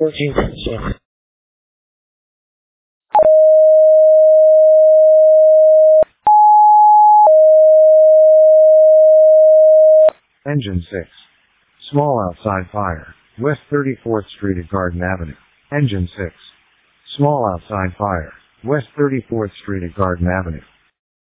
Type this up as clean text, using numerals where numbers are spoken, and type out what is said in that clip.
Engine 6. Small outside fire. West 34th Street at Garden Avenue. Engine 6. Small outside fire. West 34th Street at Garden Avenue.